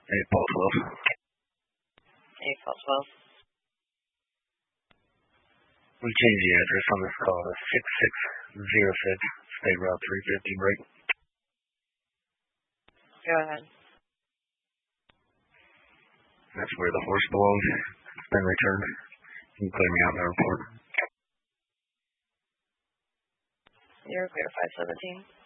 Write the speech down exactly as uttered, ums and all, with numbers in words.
eight Paul twelve. eight Paul twelve. We changed the address on this call to six six zero six State Route three fifty break. Go ahead. That's where the horse belongs. It's been returned. You can clear me out in the report. You're clear, five seventeen.